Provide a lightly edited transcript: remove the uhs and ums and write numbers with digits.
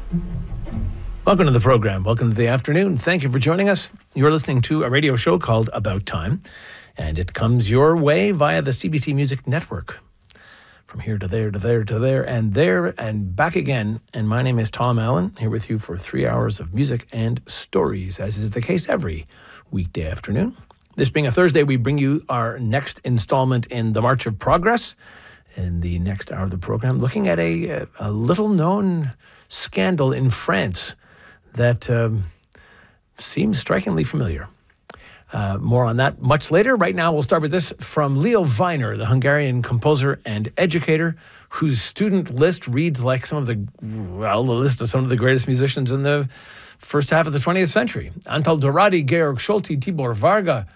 Welcome to the program. Welcome to the afternoon. Thank you for joining us. You're listening to a radio show called About Time, and it comes your way via the CBC Music Network. From here to there, to there, to there, and back again. And my name is Tom Allen, here with you for 3 hours of music and stories, as is the case every weekday afternoon. This being a Thursday, we bring you our next installment in the March of Progress. In the next hour of the program, looking at a little-known scandal in France that seems strikingly familiar. More on that much later. Right now, we'll start with this from Leo Weiner, the Hungarian composer and educator, whose student list reads like the list of some of the greatest musicians in the first half of the 20th century. Antal Dorati, Georg Scholti, Tibor Varga,